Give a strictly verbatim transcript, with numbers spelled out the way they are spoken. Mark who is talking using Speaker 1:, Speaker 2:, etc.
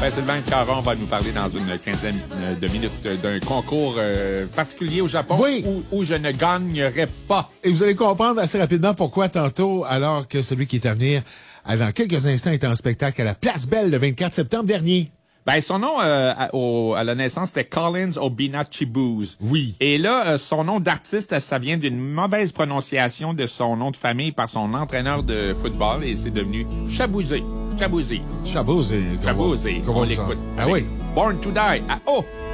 Speaker 1: Ben, Sylvain Caron va nous parler dans une quinzaine de minutes d'un concours euh, particulier au Japon
Speaker 2: oui.
Speaker 1: où, où je ne gagnerai pas.
Speaker 2: Et vous allez comprendre assez rapidement pourquoi tantôt, alors que celui qui est à venir, dans quelques instants, est en spectacle à la Place Belle le vingt-quatre septembre dernier.
Speaker 1: Ben, son nom euh, à, au, à la naissance, c'était Collins Obina Chibuz.
Speaker 2: Oui.
Speaker 1: Et là, euh, son nom d'artiste, ça vient d'une mauvaise prononciation de son nom de famille par son entraîneur de football et c'est devenu Chabouzi. Chabouzi.
Speaker 2: Chabouzi.
Speaker 1: Chabouzi. On l'écoute.
Speaker 2: Ah oui.
Speaker 1: Born to Die. Ah, oh!